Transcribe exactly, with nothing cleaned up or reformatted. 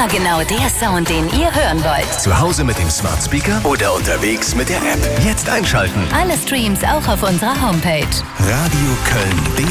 Immer genau der Sound, den ihr hören wollt. Zu Hause mit dem Smart Speaker oder unterwegs mit der App. Jetzt einschalten. Alle Streams auch auf unserer Homepage. Radio Köln punkt de